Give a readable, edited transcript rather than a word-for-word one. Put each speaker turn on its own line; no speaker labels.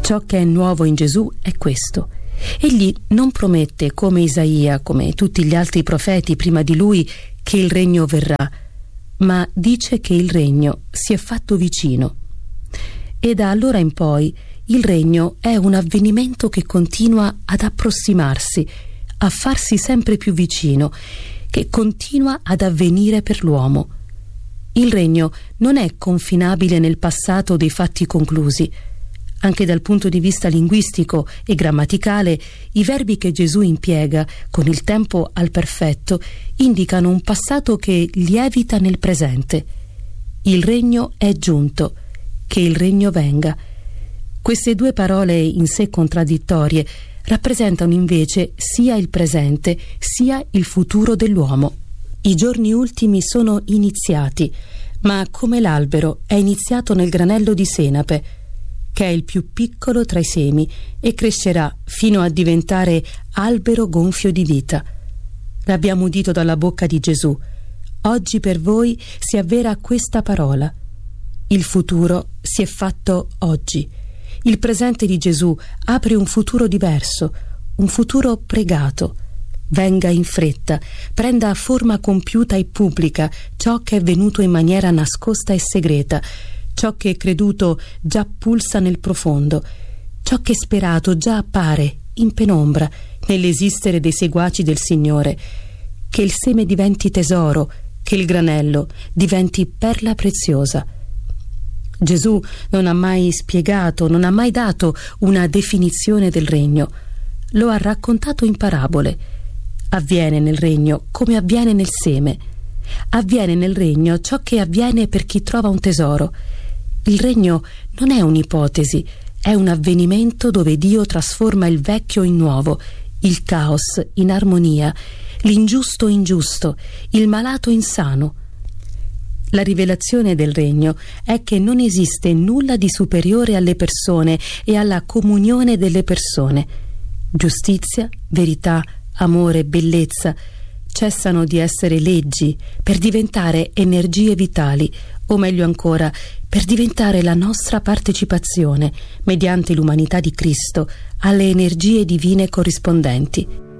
Ciò che è nuovo in Gesù è questo. Egli non promette, come Isaia, come tutti gli altri profeti prima di lui, che il regno verrà, ma dice che il regno si è fatto vicino. E da allora in poi il regno è un avvenimento che continua ad approssimarsi, a farsi sempre più vicino, che continua ad avvenire per l'uomo. Il regno non è confinabile nel passato dei fatti conclusi. Anche dal punto di vista linguistico e grammaticale, i verbi che Gesù impiega, con il tempo al perfetto, indicano un passato che lievita nel presente. Il regno è giunto, che il regno venga. Queste due parole in sé contraddittorie rappresentano invece sia il presente sia il futuro dell'uomo. I giorni ultimi sono iniziati, ma come l'albero è iniziato nel granello di senape, che è il più piccolo tra i semi e crescerà fino a diventare albero gonfio di vita. L'abbiamo udito dalla bocca di Gesù. Oggi per voi si avvera questa parola. Il futuro si è fatto oggi. Il presente di Gesù apre un futuro diverso, un futuro pregato. Venga in fretta, prenda forma compiuta e pubblica ciò che è venuto in maniera nascosta e segreta, ciò che creduto già pulsa nel profondo, ciò che sperato già appare in penombra nell'esistere dei seguaci del Signore. Che il seme diventi tesoro, che il granello diventi perla preziosa. Gesù non ha mai spiegato, non ha mai dato una definizione del regno. Lo ha raccontato in parabole. Avviene nel regno come avviene nel seme. Avviene nel regno ciò che avviene per chi trova un tesoro. Il regno non è un'ipotesi, è un avvenimento dove Dio trasforma il vecchio in nuovo, il caos in armonia, l'ingiusto in giusto, il malato in sano. La rivelazione del regno è che non esiste nulla di superiore alle persone e alla comunione delle persone. Giustizia, verità, amore, bellezza cessano di essere leggi per diventare energie vitali, o meglio ancora, per diventare la nostra partecipazione, mediante l'umanità di Cristo, alle energie divine corrispondenti.